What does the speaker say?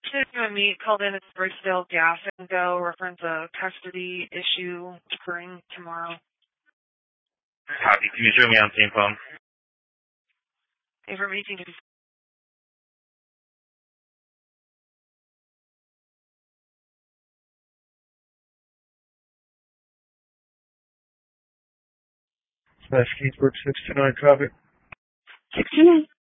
Meet called in at Bridgeville Gas and Go, reference a custody issue occurring tomorrow. Copy. Can you show me on the same phone? Information. Smash Kingsburg 629, copy. 629.